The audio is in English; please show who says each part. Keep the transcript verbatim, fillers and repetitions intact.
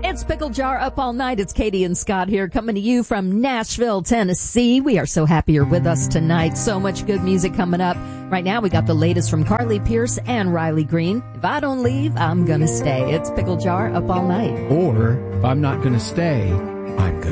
Speaker 1: It's Pickle Jar Up All Night. It's Katie and Scott here coming to you from Nashville, Tennessee. We are so happy you're with us tonight. So much good music coming up. Right now we got the latest from Carly Pearce and Riley Green. If I don't leave, I'm gonna stay. It's Pickle Jar Up All Night.
Speaker 2: Or, if I'm not gonna stay, I'm gonna